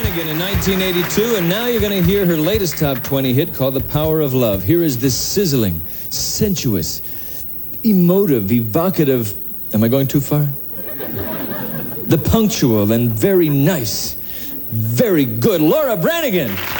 Branigan in 1982, and now you're going to hear her latest top 20 hit called The Power of Love. Here is this sizzling, sensuous, emotive, evocative... Am I going too far? The punctual and very nice, very good Laura Branigan.